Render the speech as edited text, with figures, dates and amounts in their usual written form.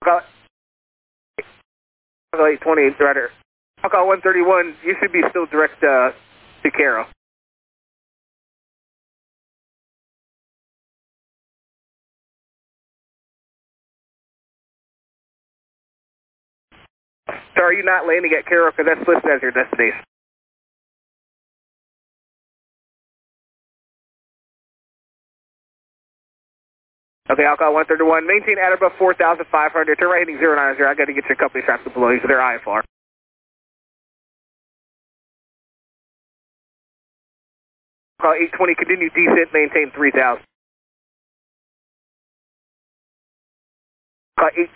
Call 820, Ryder. I'll call 131. You should be still direct to Cairo. So are you not landing at Cairo because that's listed as your destination? Okay, I'll call 131. Maintain at above 4,500. Turn right heading 090. I got to get your company traffic below you, so they're IFR. Call 820. Continue descent. Maintain 3,000. Call 8.